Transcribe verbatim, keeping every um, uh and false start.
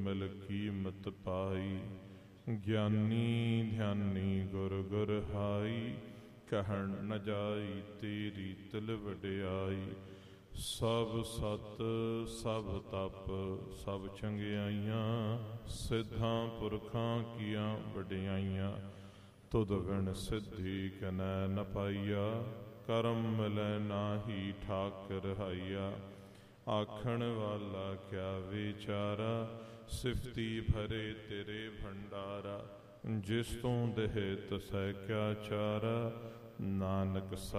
ਮਿਲ ਕੀਮਤ ਪਾਈ। ਗਿਆਨੀ ਧਿਆਨੀ ਗੁਰ ਗੁਰ ਹਾਈ, ਕਹਿਣ ਨ ਜਾਈ ਤੇਰੀ ਤਿਲ ਵਡਿਆਈ। ਸਭ ਸਤ ਸਭ ਤਪ ਸਭ ਚੰਗਿਆਈਆਂ, ਸਿੱਧਾਂ ਪੁਰਖਾਂ ਕੀਆਂ ਵਡਿਆਈਆਂ। ਤੁਧ ਬਿਨ ਸਿੱਧੀ ਕਨੈ ਨ ਪਾਈਆ, ਕਰਮ ਮਿਲੈ ਨਾਹੀ ਠਾਕ ਰਹਾਈਆ। ਆਖਣ ਵਾਲਾ ਕਿਆ ਵਿਚਾਰਾ, ਸਿਫਤੀ ਭਰੇ ਤੇਰੇ ਭੰਡਾਰਾ। ਜਿਸ ਤੂੰ ਦੇਹ ਤਸੈ ਕਿਆ ਚਾਰਾ, ਨਾਨਕ